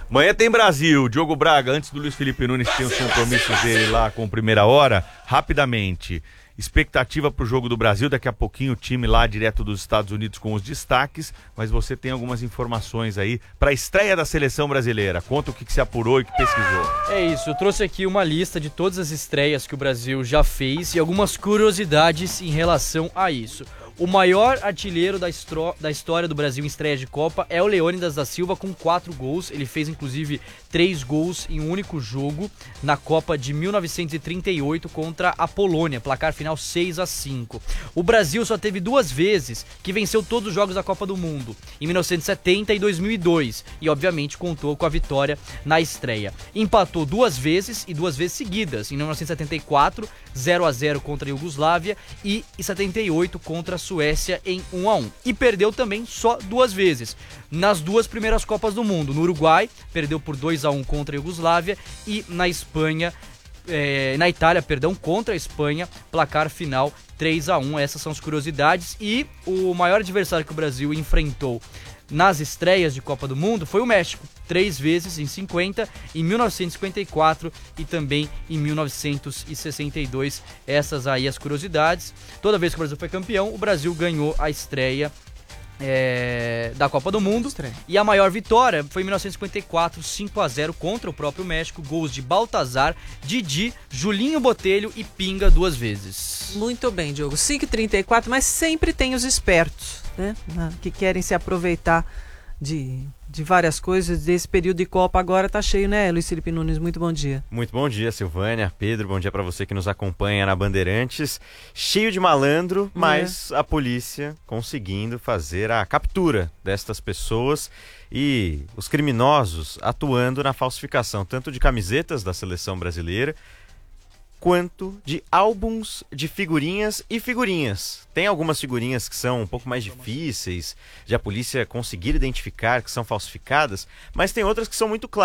Amanhã tem Brasil. Diogo Braga, antes do Luiz Felipe Nunes, tem os compromissos dele lá com Primeira Hora. Rapidamente, expectativa pro jogo do Brasil. Daqui a pouquinho o time lá direto dos Estados Unidos com os destaques. Mas você tem algumas informações aí para a estreia da seleção brasileira. Conta o que se apurou e que pesquisou. É isso, eu trouxe aqui uma lista de todas as estreias que o Brasil já fez e algumas curiosidades em relação a isso. O maior artilheiro da história do Brasil em estreia de Copa é o Leônidas da Silva, com 4 gols. Ele fez, inclusive, 3 gols em um único jogo na Copa de 1938 contra a Polônia. Placar final 6-5. O Brasil só teve 2 vezes que venceu todos os jogos da Copa do Mundo, em 1970 e 2002. E, obviamente, contou com a vitória na estreia. Empatou 2 vezes e 2 vezes seguidas. Em 1974, 0-0 contra a Iugoslávia e em 78 contra a Suécia em 1-1. E perdeu também só 2 vezes. Nas 2 primeiras Copas do Mundo. No Uruguai, perdeu por 2-1 contra a Iugoslávia e na Itália, contra a Espanha, placar final 3-1. Essas são as curiosidades. E o maior adversário que o Brasil enfrentou nas estreias de Copa do Mundo foi o México, 3 vezes em 50, em 1954 e também em 1962. Essas aí as curiosidades. Toda vez que o Brasil foi campeão, o Brasil ganhou a estreia da Copa do Mundo. E a maior vitória foi em 1954, 5-0 contra o próprio México. Gols de Baltazar, Didi, Julinho Botelho e Pinga 2 vezes. Muito bem, Diogo. 5h34, mas sempre tem os espertos, né? Que querem se aproveitar de várias coisas desse período de Copa. Agora tá cheio, né, Luiz Felipe Nunes? Muito bom dia. Muito bom dia, Silvânia, Pedro, bom dia para você que nos acompanha na Bandeirantes. Cheio de malandro, mas a polícia conseguindo fazer a captura destas pessoas e os criminosos atuando na falsificação tanto de camisetas da seleção brasileira quanto de álbuns de figurinhas e figurinhas. Tem algumas figurinhas que são um pouco mais difíceis de a polícia conseguir identificar, que são falsificadas, mas tem outras que são muito claras.